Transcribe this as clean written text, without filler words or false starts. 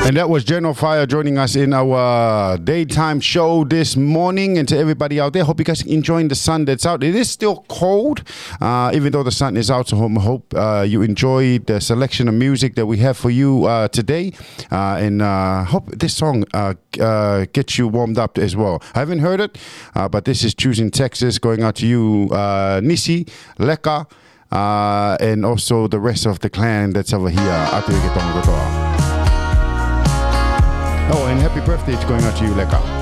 And that was General Fire joining us in our daytime show this morning. And to everybody out there, hope you guys are enjoying the sun that's out. It is still cold, even though the sun is out. So I hope you enjoyed the selection of music that we have for you today. And hope this song gets you warmed up as well. I haven't heard it, but this is Choosing Texas, going out to you, Nisi, Leka, and also the rest of the clan that's over here. Oh, and happy birthday is going out to you, Leka.